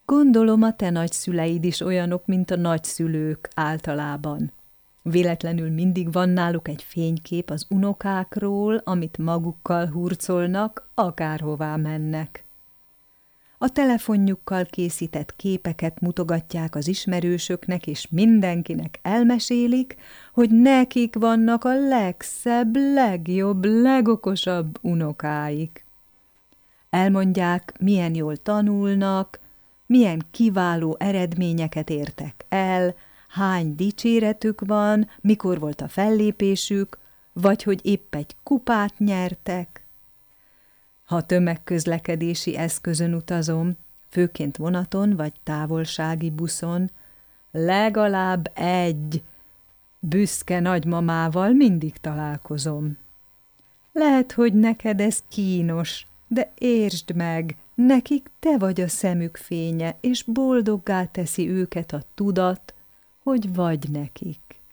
Gondolom, a te nagyszüleid is olyanok, mint a nagyszülők általában. Véletlenül mindig van náluk egy fénykép az unokákról, amit magukkal hurcolnak, akárhová mennek. A telefonjukkal készített képeket mutogatják az ismerősöknek, és mindenkinek elmesélik, hogy nekik vannak a legszebb, legjobb, legokosabb unokáik. Elmondják, milyen jól tanulnak, milyen kiváló eredményeket értek el, hány dicséretük van, mikor volt a fellépésük, vagy hogy épp egy kupát nyertek. Ha tömegközlekedési eszközön utazom, főként vonaton vagy távolsági buszon, legalább egy büszke nagymamával mindig találkozom. Lehet, hogy neked ez kínos, de értsd meg, nekik te vagy a szemük fénye, és boldoggá teszi őket a tudat, hogy vagy nekik.